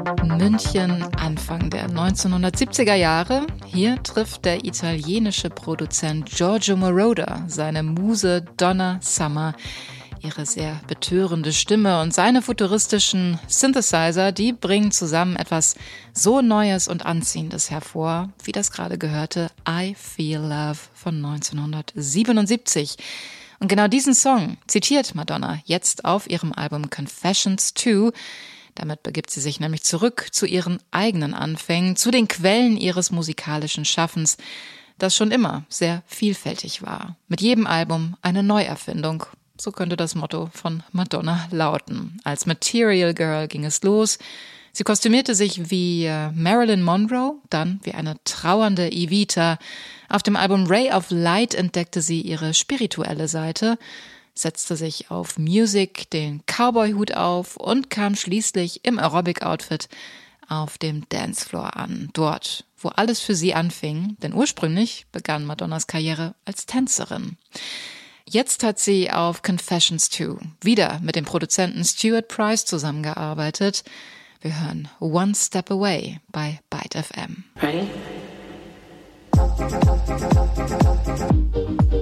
München, Anfang der 1970er Jahre. Hier trifft der italienische Produzent Giorgio Moroder seine Muse Donna Summer. Ihre sehr betörende Stimme und seine futuristischen Synthesizer, die bringen zusammen etwas so Neues und Anziehendes hervor, wie das gerade gehörte I Feel Love von 1977. Und genau diesen Song zitiert Madonna jetzt auf ihrem Album Confessions 2. Damit begibt sie sich nämlich zurück zu ihren eigenen Anfängen, zu den Quellen ihres musikalischen Schaffens, das schon immer sehr vielfältig war. Mit jedem Album eine Neuerfindung. So könnte das Motto von Madonna lauten. Als Material Girl ging es los. Sie kostümierte sich wie Marilyn Monroe, dann wie eine trauernde Evita. Auf dem Album Ray of Light entdeckte sie ihre spirituelle Seite, setzte sich auf Music den Cowboy-Hut auf und kam schließlich im Aerobic-Outfit auf dem Dancefloor an. Dort, wo alles für sie anfing, denn ursprünglich begann Madonnas Karriere als Tänzerin. Jetzt hat sie auf Confessions 2 wieder mit dem Produzenten Stuart Price zusammengearbeitet. Wir hören One Step Away bei Byte FM. Ready?